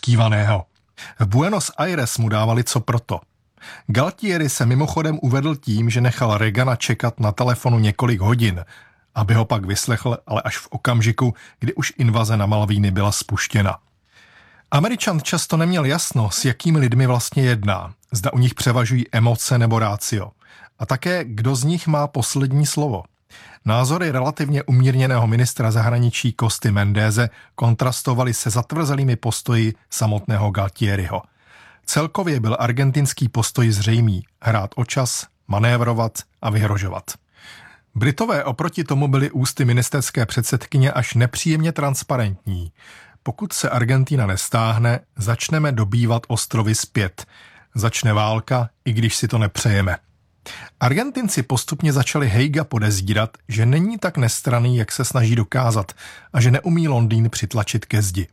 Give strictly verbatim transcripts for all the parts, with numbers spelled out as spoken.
uctívaného. V Buenos Aires mu dávali co proto. Galtieri se mimochodem uvedl tím, že nechal Reagana čekat na telefonu několik hodin, aby ho pak vyslechl, ale až v okamžiku, kdy už invaze na Malvíny byla spuštěna. Američan často neměl jasno, s jakými lidmi vlastně jedná, zda u nich převažují emoce nebo rácio. A také, kdo z nich má poslední slovo. Názory relativně umírněného ministra zahraničí Costy Mendeze kontrastovaly se zatvrzelými postoji samotného Galtieriho. Celkově byl argentinský postoj zřejmý, hrát o čas, manévrovat a vyhrožovat. Britové oproti tomu byly ústy ministerské předsedkyně až nepříjemně transparentní. Pokud se Argentina nestáhne, začneme dobývat ostrovy zpět. Začne válka, i když si to nepřejeme. Argentinci postupně začali Haiga podezírat, že není tak nestranný, jak se snaží dokázat, a že neumí Londýn přitlačit ke zdi.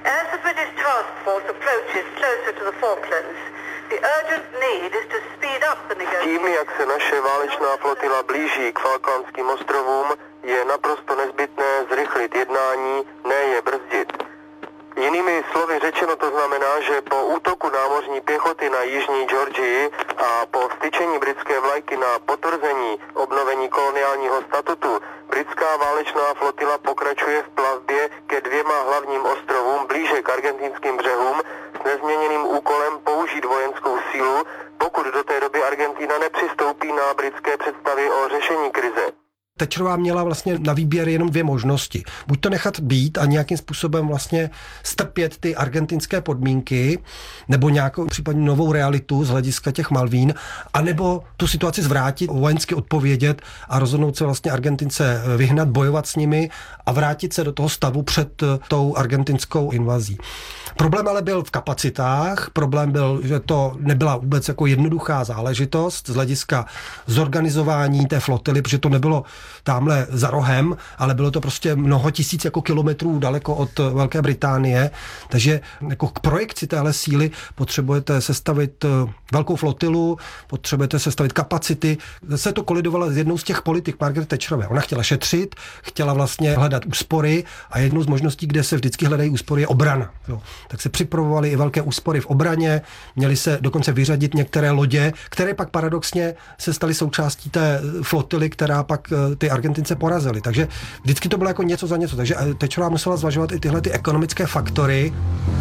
Tím, jak se naše válečná flotila blíží k Falklandským ostrovům, je naprosto nezbytné zrychlit jednání, ne je brzdit. Jinými slovy řečeno to znamená, že po útoku námořní pěchoty na jižní Georgii a po vstyčení britské vlajky na potvrzení obnovení koloniálního statutu britská válečná flotila pokračuje v plavbě ke dvěma hlavním ostrovům blíže k argentinským břehům s nezměněným úkolem použít vojenskou sílu, pokud do té doby Argentina nepřistoupí na britské představy o řešení krize. Thatcherová měla vlastně na výběr jenom dvě možnosti. Buď to nechat být a nějakým způsobem vlastně strpět ty argentinské podmínky, nebo nějakou případně novou realitu z hlediska těch Malvín, anebo tu situaci zvrátit, vojensky odpovědět a rozhodnout se vlastně Argentince vyhnat, bojovat s nimi a vrátit se do toho stavu před tou argentinskou invazí. Problém ale byl v kapacitách, problém byl, že to nebyla vůbec jako jednoduchá záležitost z hlediska zorganizování té flotily, protože to nebylo tamhle za rohem, ale bylo to prostě mnoho tisíc jako kilometrů daleko od Velké Británie, takže jako k projekci téhle síly potřebujete sestavit velkou flotilu, potřebujete sestavit kapacity. Zase to kolidovalo s jednou z těch politik Margaret Thatcherové. Ona chtěla šetřit, chtěla vlastně hledat úspory a jednou z možností, kde se vždycky hledají úspory, je obrana. Jo. Tak se připravovaly i velké úspory v obraně, měly se dokonce vyřadit některé lodě, které pak paradoxně se staly součástí té flotily, která pak ty Argentince porazily. Takže vždycky to bylo jako něco za něco. Takže Thatcherová musela zvažovat i tyhle ty ekonomické faktory.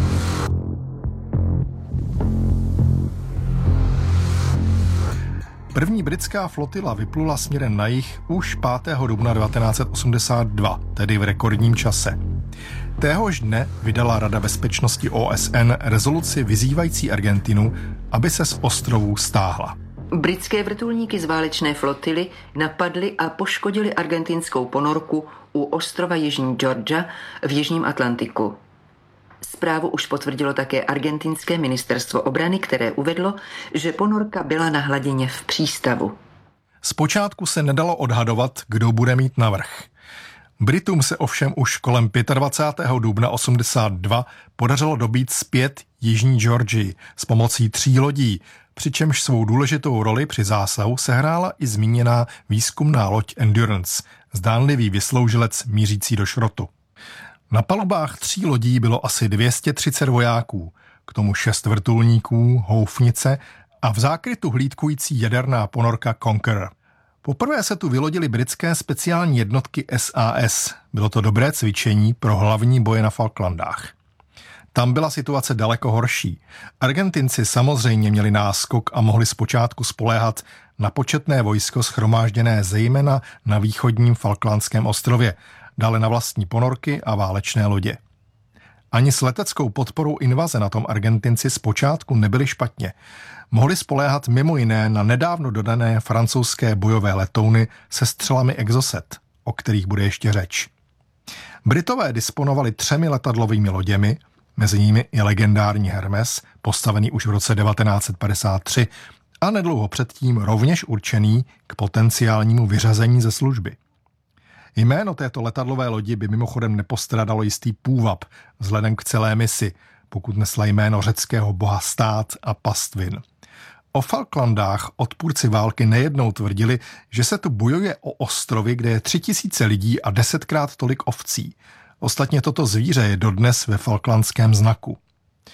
První britská flotila vyplula směrem na jih už pátého dubna devatenáct set osmdesát dva, tedy v rekordním čase. Téhož dne vydala Rada bezpečnosti O S N rezoluci vyzývající Argentinu, aby se z ostrovů stáhla. Britské vrtulníky z válečné flotily napadly a poškodili argentinskou ponorku u ostrova Jižní Georgia v Jižním Atlantiku. Zprávu už potvrdilo také argentinské ministerstvo obrany, které uvedlo, že ponorka byla na hladině v přístavu. Zpočátku se nedalo odhadovat, kdo bude mít navrch. Britům se ovšem už kolem dvacátého pátého dubna osmdesát dva podařilo dobít zpět Jižní Georgii s pomocí tří lodí, přičemž svou důležitou roli při zásahu sehrála i zmíněná výzkumná loď Endurance, zdánlivý vysloužilec mířící do šrotu. Na palubách tří lodí bylo asi dvě stě třicet vojáků, k tomu šest vrtulníků, houfnice a v zákrytu hlídkující jaderná ponorka Conqueror. Poprvé se tu vylodily britské speciální jednotky S A S. Bylo to dobré cvičení pro hlavní boje na Falklandách. Tam byla situace daleko horší. Argentinci samozřejmě měli náskok a mohli zpočátku spoléhat na početné vojsko shromážděné zejména na východním Falklandském ostrově, dále na vlastní ponorky a válečné lodě. Ani s leteckou podporou invaze na tom Argentinci zpočátku nebyli špatně. Mohli spoléhat mimo jiné na nedávno dodané francouzské bojové letouny se střelami Exocet, o kterých bude ještě řeč. Britové disponovali třemi letadlovými loděmi, mezi nimi i legendární Hermes, postavený už v roce devatenáct set padesát tři a nedlouho předtím rovněž určený k potenciálnímu vyřazení ze služby. Jméno této letadlové lodi by mimochodem nepostradalo jistý půvab vzhledem k celé misi, pokud nesla jméno řeckého boha stát a pastvin. O Falklandách odpůrci války nejednou tvrdili, že se tu bojuje o ostrovy, kde je tři tisíce lidí a desetkrát tolik ovcí. Ostatně toto zvíře je dodnes ve falklandském znaku.